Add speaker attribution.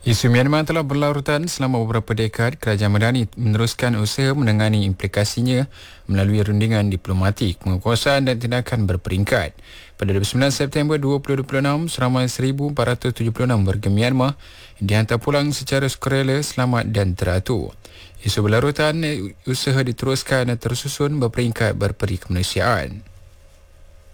Speaker 1: Isu Myanmar telah berlarutan selama beberapa dekad. Kerajaan Madani meneruskan usaha menangani implikasinya melalui rundingan diplomatik, penguasaan dan tindakan berperingkat. Pada 29 September 2026, seramai 1,476 warga Myanmar dihantar pulang secara sukarela, selamat dan teratur. Isu berlarutan usaha diteruskan dan tersusun berperingkat berperi kemanusiaan.